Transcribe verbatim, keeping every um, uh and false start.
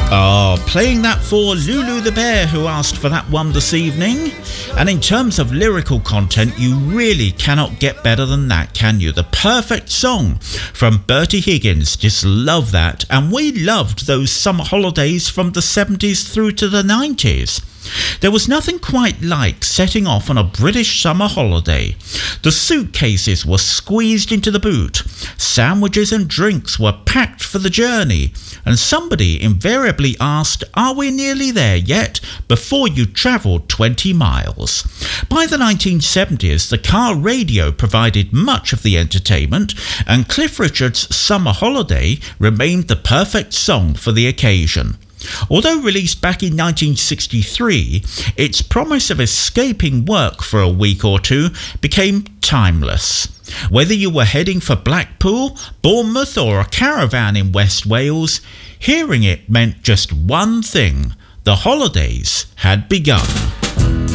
Oh, playing that for Lulu the Bear, who asked for that one this evening. And in terms of lyrical content, you really cannot get better than that, can you? The perfect song from Bertie Higgins. Just love that. And we loved those summer holidays from the seventies through to the nineties. There was nothing quite like setting off on a British summer holiday. The suitcases were squeezed into the boot, sandwiches and drinks were packed for the journey, and somebody invariably asked, "Are we nearly there yet?" before you travelled twenty miles. By the nineteen seventies, the car radio provided much of the entertainment, and Cliff Richard's Summer Holiday remained the perfect song for the occasion. Although released back in nineteen sixty-three, its promise of escaping work for a week or two became timeless. Whether you were heading for Blackpool, Bournemouth or a caravan in West Wales, hearing it meant just one thing: the holidays had begun.